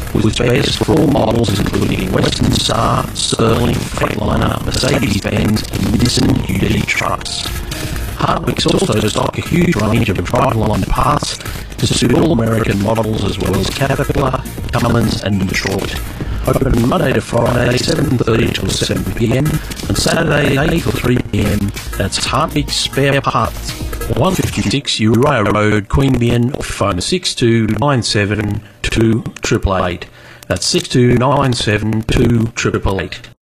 with spares for all models including Western Star, Sterling, Freightliner, Mercedes-Benz and Nissan UD trucks. Hardwicks also stock a huge range of driveline parts to suit all American models as well as Caterpillar, Cummins and Detroit. Open Monday to Friday, 7:30 till 7pm, and Saturday, 8 till 3pm. That's Hardwicks Spare Parts, 156 Uriah Road, Queanbeyan, or phone 6297 2888. That's 6297 2888.